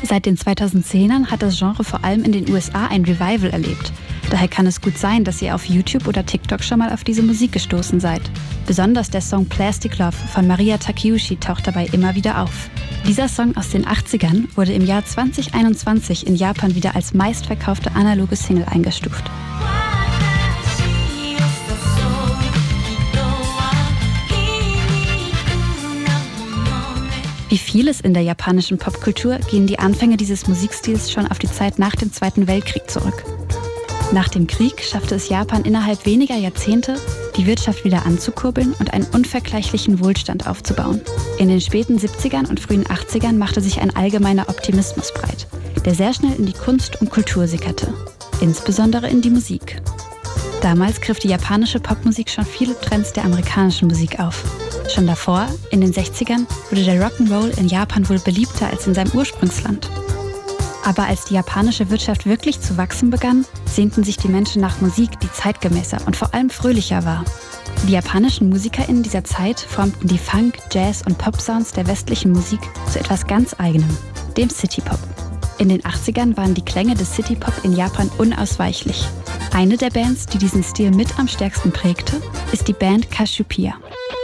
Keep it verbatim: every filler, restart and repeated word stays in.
Seit den zweitausendzehnern hat das Genre vor allem in den U S A ein Revival erlebt. Daher kann es gut sein, dass ihr auf YouTube oder TikTok schon mal auf diese Musik gestoßen seid. Besonders der Song Plastic Love von Maria Takeuchi taucht dabei immer wieder auf. Dieser Song aus den achtzigern wurde im Jahr zwanzig einundzwanzig in Japan wieder als meistverkaufte analoge Single eingestuft. Wie vieles in der japanischen Popkultur gehen die Anfänge dieses Musikstils schon auf die Zeit nach dem Zweiten Weltkrieg zurück. Nach dem Krieg schaffte es Japan innerhalb weniger Jahrzehnte, die Wirtschaft wieder anzukurbeln und einen unvergleichlichen Wohlstand aufzubauen. In den späten siebzigern und frühen achtzigern machte sich ein allgemeiner Optimismus breit, der sehr schnell in die Kunst und Kultur sickerte, insbesondere in die Musik. Damals griff die japanische Popmusik schon viele Trends der amerikanischen Musik auf. Schon davor, in den sechzigern, wurde der Rock'n'Roll in Japan wohl beliebter als in seinem Ursprungsland. Aber als die japanische Wirtschaft wirklich zu wachsen begann, sehnten sich die Menschen nach Musik, die zeitgemäßer und vor allem fröhlicher war. Die japanischen MusikerInnen dieser Zeit formten die Funk-, Jazz- und Pop-Sounds der westlichen Musik zu etwas ganz Eigenem, dem City-Pop. In den achtzigern waren die Klänge des City-Pop in Japan unausweichlich. Eine der Bands, die diesen Stil mit am stärksten prägte, ist die Band Cassiopeia.